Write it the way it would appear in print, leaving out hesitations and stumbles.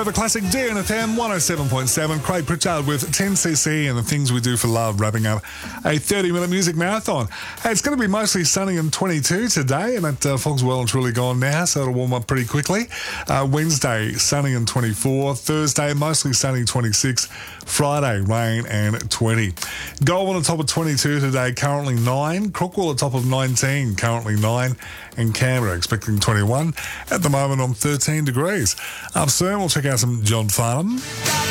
Forever Classic DNFM 107.7. Craig Pritchard with 10cc and the things we do for love, wrapping up a 30-minute music marathon. Hey, it's going to be mostly sunny and 22 today, and that fog's well and truly gone now, so it'll warm up pretty quickly. Wednesday, sunny and 24. Thursday, mostly sunny, 26. Friday, rain and 20. Goulburn on top of 22 today, currently 9. Crookwell on top of 19, currently 9. And Canberra expecting 21. At the moment on 13 degrees. Up soon, we'll check out some John Farnham.